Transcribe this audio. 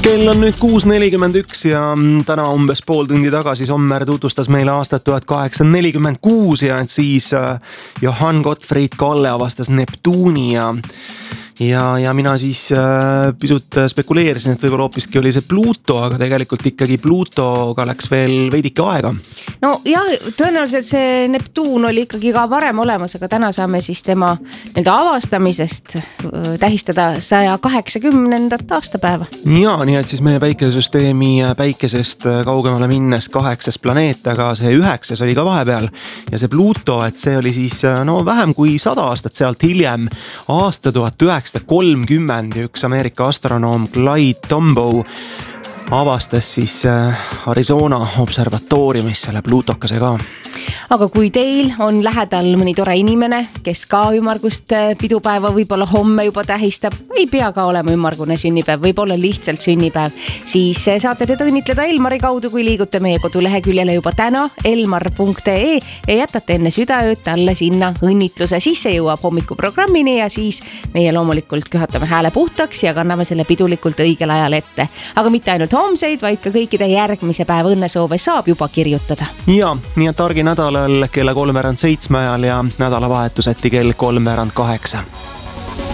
Kell on nüüd 6.41 ja täna umbes pool tundi tagasi Sommer tutvustas meile aastat 1846 ja et siis Johann Gottfried Galle avastas Neptuuni ja mina siis pisut spekuleerisin, et võib-olla hoopiski oli see Pluto, aga tegelikult ikkagi Plutoga läks veel veidike aega. No jah, tõenäoliselt see Neptuun oli ikkagi ka varem olemas, aga täna saame siis tema avastamisest tähistada 180. aastapäeva. Ja, nii et siis meie päikesesüsteemi päikesest kaugemale minnes 8. planeet, aga see 9. oli ka vahepeal ja see Pluto, et see oli siis vähem kui 100 aastat sealt hiljem, aasta 1930 ja üks Ameerika astronoom Clyde Tombaugh avastas siis Arizona observatooriumis selle Plutokese ka. Aga kui teil on lähedal mõni tore inimene, kes ka ümmargust pidupäeva võib-olla homme juba tähistab, ei pea ka olema ümmargune sünnipäev, võib-olla lihtsalt sünnipäev, siis saate te õnnitleda Elmari kaudu, kui liigute meie koduleheküljele juba täna elmar.ee ja jätate enne südaööd talle sinna õnnitluse. Siis see jõuab hommikuprogrammini ja siis meie loomulikult köhatame hääle puhtaks ja kanname selle pidulikult õigel ajal ette. Aga mitte ainult homseid, vaid ka kõikide järgmise päeva õnnesoove saab juba kirjutada. Ja, nii et argi nädalal kella 6:07 ajal ja nädalavahetuseti kell 7:08.